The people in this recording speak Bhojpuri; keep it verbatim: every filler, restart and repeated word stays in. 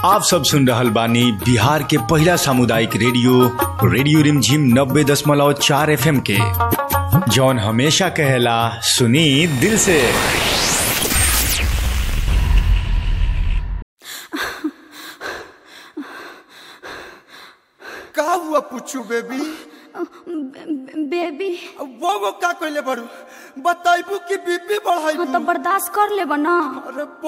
आप सब सुन रहल बानी बिहार के पहला सामुदायिक रेडियो रेडियो रिमझिम नब्बे दशमलव चार एफ एम के, जौन हमेशा कहेला सुनी दिल से। का हुआ पुच्छू बेबी? बेबी वो वो का कहले बड़ू बताइबू कि बीपी बढ़ाइबू? हाँ तो बर्दाश्त कर ले बना। अरे